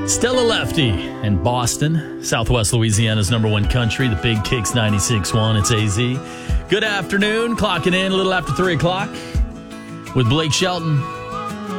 Stella Lefty in Boston, Southwest Louisiana's number one country, the Big Kicks 96.1. It's AZ. Good afternoon. Clocking in a little after 3 o'clock with Blake Shelton.